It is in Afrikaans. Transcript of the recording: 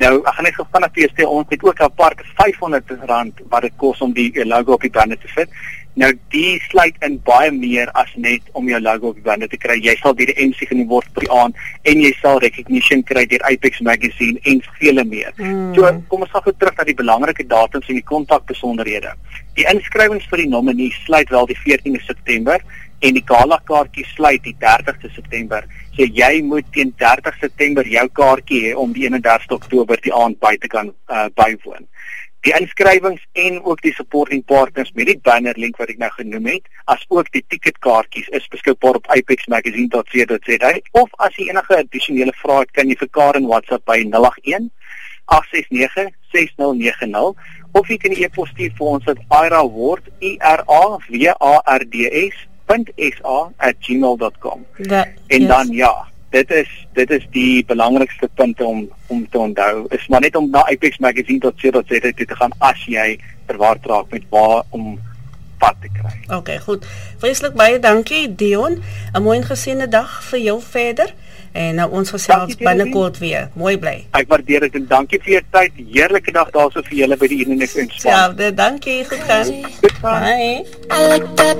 Nou, ek gaan net gevinnig vir jou stel, ons het ook apart R500 wat dit kos om die logo op die bande te sit. Nou, die sluit in baie meer as net om jou logo op die bande te kry. Jy sal deur die MC genoem word vir die aand en jy sal recognition kry deur Apex Magazine en vele meer. So, kom ons gaan gou terug na die belangrike datums en die kontakbesonderhede. Die inskrywings vir die nominee sluit wel die 14de September en die gala kaartjie sluit die 30ste September. So jy moet teen 30 September jou kaartjie hê om die 31 Oktober die aand by te kan bywoon. Die inskrywings en ook die supporting partners met die banner link wat ek nou genoem het, as ook die ticketkaartjies is beskikbaar op apexmagazine.co.za of as jy enige addisionele vrae het, kan jy vir Karen WhatsApp by 081 869 6090 of jy kan 'n e-pos stuur vir ons at irawards.sa@gmail.com. En dan dit is die belangrikste punte om te onthou. Is maar net om na apexmagazine.co.za te gaan as jy verward raak met waar om pad te kry. Okay, goed. Vreeslik baie dankie Dion. 'n Mooi geseënde dag vir jou verder. En nou ons gesels binnekort weer. Mooi bly. Ek waardeer dit en dankie vir jou tyd. Heerlike dag daarso vir julle by die Unix Inspanning. Ja, dankie. Goed gaan. Goed gaan. Bye.